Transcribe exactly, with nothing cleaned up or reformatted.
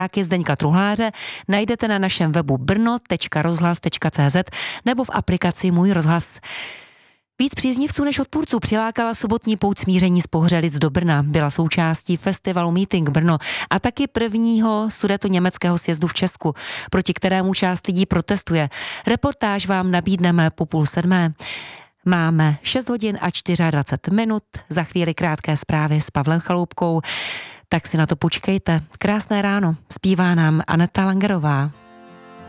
Taky Zdeňka Truhláře najdete na našem webu brno tečka rozhlas tečka cé zet nebo v aplikaci Můj rozhlas. Víc příznivců než odpůrců přilákala sobotní pouť smíření z Pohřelic do Brna. Byla součástí festivalu Meeting Brno a taky prvního sudetoněmeckého sjezdu v Česku, proti kterému část lidí protestuje. Reportáž vám nabídneme po půl sedmé. Máme šest hodin a dvacet čtyři minut, za chvíli krátké zprávy s Pavlem Chaloupkou. Tak si na to počkejte. Krásné ráno, zpívá nám Aneta Langerová.